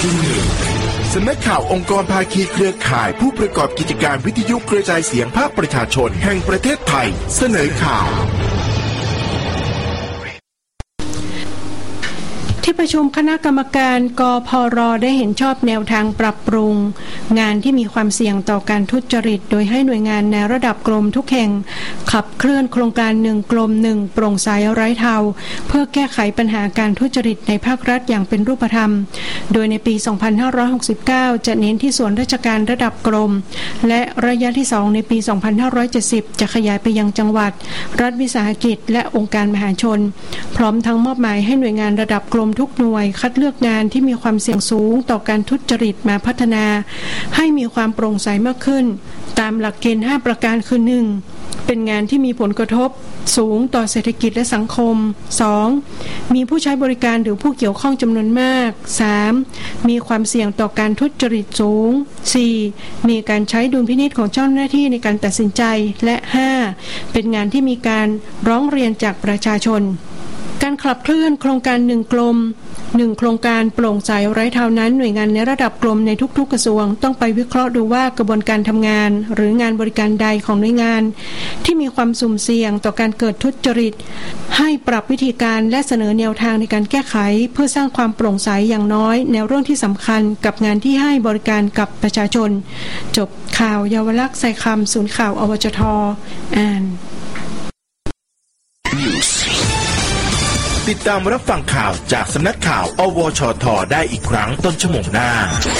ที่หนึ่งสำนักข่าวองค์กรภาคีเครือข่ายผู้ประกอบกิจการวิทยุกระจายเสียงภาคประชาชนแห่งประเทศไทยเสนอข่าวที่ประชุมคณะกรรมการกพร.ได้เห็นชอบแนวทางปรับปรุงงานที่มีความเสี่ยงต่อการทุจริตโดยให้หน่วยงานในระดับกรมทุกแห่งขับเคลื่อนโครงการ1กรม1โปร่งใสไร้เทาเพื่อแก้ไขปัญหาการทุจริตในภาครัฐอย่างเป็นรูปธรรมโดยในปี 2569 จะเน้นที่ส่วนราชการระดับกรมและระยะที่2ในปี 2570 จะขยายไปยังจังหวัดรัฐวิสาหกิจและองค์การมหาชนพร้อมทั้งมอบหมายให้หน่วยงานระดับกรมทุกหน่วยคัดเลือกงานที่มีความเสี่ยงสูงต่อการทุจริตมาพัฒนาให้มีความโปร่งใสมากขึ้นตามหลักเกณฑ์5ประการคือ 1. เป็นงานที่มีผลกระทบสูงต่อเศรษฐกิจและสังคม 2. มีผู้ใช้บริการหรือผู้เกี่ยวข้องจำนวนมาก 3. มีความเสี่ยงต่อการทุจริตสูง 4. มีการใช้ดุลพินิจของเจ้าหน้าที่ในการตัดสินใจและ 5. เป็นงานที่มีการร้องเรียนจากประชาชนการขับเคลื่อนโครงการ1กรม1โครงการโปร่งใสไร้เทานั้นหน่วยงานในระดับกรมในทุกๆกระทรวงต้องไปวิเคราะห์ดูว่ากระบวนการทำงานหรืองานบริการใดของหน่วยงานที่มีความสุ่มเสี่ยงต่อการเกิดทุจริตให้ปรับวิธีการและเสนอแนวทางในการแก้ไขเพื่อสร้างความโปร่งใสอย่างน้อยแนวเรื่องที่สำคัญกับงานที่ให้บริการกับประชาชนจบข่าวเยาวลักษณ์ใส่คำศูนย์ข่าวอวจท.อ่านติดตามรับฟังข่าวจากสำนักข่าวอวชท.ได้อีกครั้งต้นชั่วโมงหน้า